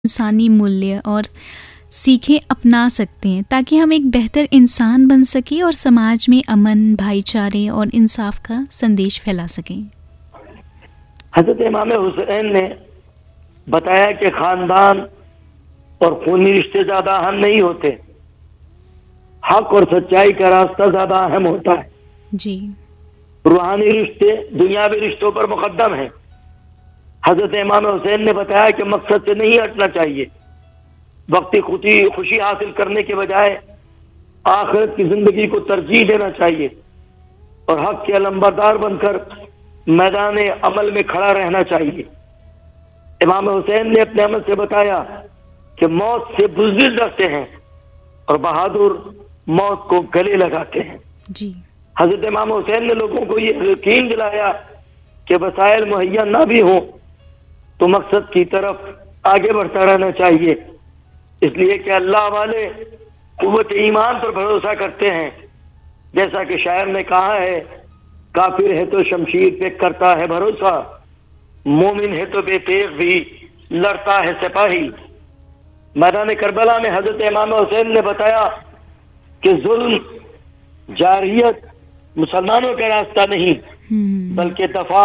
इंसानी मूल्य और सीखें अपना सकते हैं ताकि हम एक बेहतर इंसान बन सकें और समाज में अमन, भाईचारे और इंसाफ का संदेश फैला सकें। हजरत इमाम हुसैन ने बताया कि खानदान और खूनी रिश्ते ज्यादा अहम नहीं होते, हक और सच्चाई का रास्ता ज्यादा अहम होता है। जी, रूहानी रिश्ते दुनियावी रिश्तों पर मुकद्दम है। हजरत इमाम हुसैन ने बताया कि मकसद से नहीं हटना चाहिए, वक्ती खुशी हासिल करने के बजाय आखिरत की जिंदगी को तरजीह देना चाहिए और हक के अलंबरदार बनकर मैदान अमल में खड़ा रहना चाहिए। इमाम हुसैन ने अपने अमल से बताया कि मौत से बुज़दिल डरते हैं और बहादुर मौत को गले लगाते हैं। जी, हजरत इमाम हुसैन ने लोगों को ये यकीन दिलाया कि वसाइल मुहैया ना भी हो तो मकसद की तरफ आगे बढ़ता रहना चाहिए, इसलिए कि अल्लाह वाले कुव्वत ईमान पर भरोसा करते हैं। जैसा कि शायर ने कहा है, काफिर है तो शमशीर पे करता है भरोसा, मोमिन है तो बेतेग भी लड़ता है सिपाही। मैदान करबला में हजरत इमाम हुसैन ने बताया कि जुल्म, जारियत मुसलमानों का रास्ता नहीं बल्कि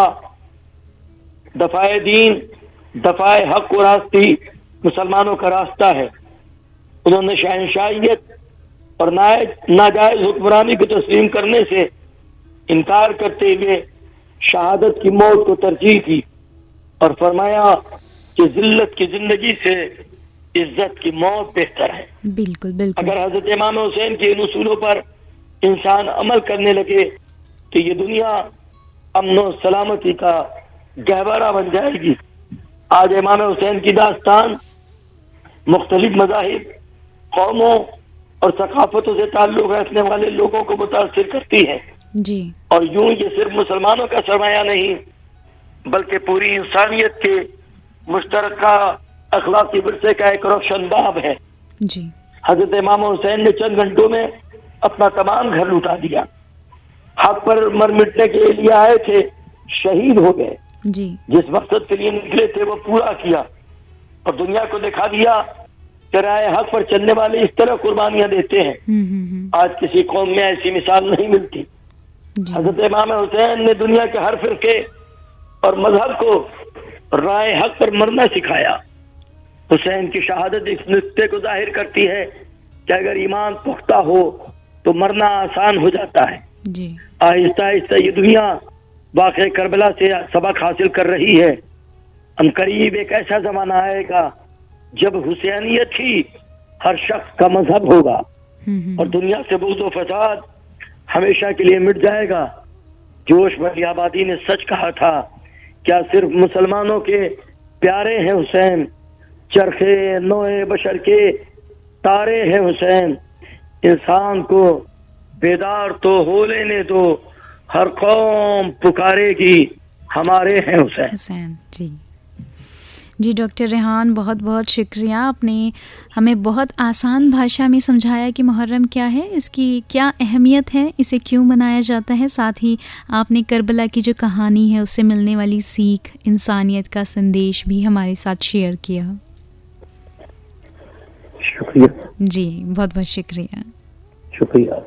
दफाए दीन, दफाए हक व रास्ती मुसलमानों का रास्ता है। उन्होंने शहंशाहियत और नाजायज हुक्मरानी को तस्लीम करने से इनकार करते हुए शहादत की मौत को तरजीह दी और फरमाया कि जिल्लत की जिंदगी से इज्जत की मौत बेहतर है। बिल्कुल बिल्कुल। अगर हजरत इमाम हुसैन के इन उसूलों पर इंसान अमल करने लगे तो ये दुनिया अमन और सलामती का गहवारा बन जाएगी। आज इमाम हुसैन की दास्तान मुख्तलिफ मज़ाहिब, कौमों और सकाफतों से ताल्लुक रखने वाले लोगों को मुतासिर करती है जी, और यूं ये सिर्फ मुसलमानों का सरमाया नहीं बल्कि पूरी इंसानियत के मुश्तरका अखलाकी विरसे का एक रोशन बाब है। जी, हजरत इमाम हुसैन ने चंद घंटों में अपना तमाम घर लुटा दिया, हक पर मर मिटने के लिए आए थे, शहीद हो गए, जी, जिस मकसद के लिए निकले थे वो पूरा किया और दुनिया को दिखा दिया कि राह हक पर चलने वाले इस तरह कुर्बानियां देते हैं। आज किसी कौम में ऐसी मिसाल नहीं मिलती। हजरत इमाम हुसैन ने दुनिया के हर फिरके और मजहब को राह हक पर मरना सिखाया। हुसैन की शहादत इस नुक्ते को जाहिर करती है कि अगर ईमान पुख्ता हो तो मरना आसान हो जाता है। जी, आहिस्ता आहिस्ता ये दुनिया वाक़े करबला से सबक हासिल कर रही है। अनकरीब एक ऐसा जमाना आएगा जब हुसैनियत ही हर शख्स का मजहब होगा और दुनिया से बुग़्ज़ व फसाद हमेशा के लिए मिट जाएगा। जोश भरी आबादी ने सच कहा था, क्या सिर्फ मुसलमानों के प्यारे हैं हुसैन, चरखे नोए बशर के तारे हैं हुसैन। इंसान को बेदार तो हो लेने दो, हर कौम पुकारेगी हमारे हैं हुसैन। हुसैन जी। जी डॉक्टर रेहान, बहुत बहुत शुक्रिया। आपने हमें बहुत आसान भाषा में समझाया कि मुहर्रम क्या है, इसकी क्या अहमियत है, इसे क्यों मनाया जाता है। साथ ही आपने करबला की जो कहानी है उससे मिलने वाली सीख, इंसानियत का संदेश भी हमारे साथ शेयर किया। शुक्रिया जी, बहुत बहुत शुक्रिया। शुक्रिया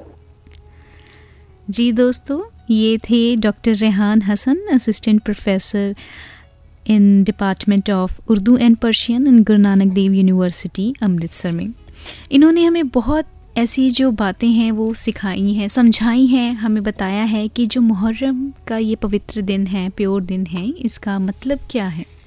जी दोस्तों, ये थे doctor Rehan Hasan, assistant professor in department of Urdu and Persian in Guru Nanak Dev university Amritsar में। इन्होंने हमें बहुत ऐसी जो बातें हैं वो सिखाई हैं, समझाई हैं, हमें बताया है कि जो मुहर्रम का ये पवित्र दिन है, प्योर दिन है, इसका मतलब क्या है।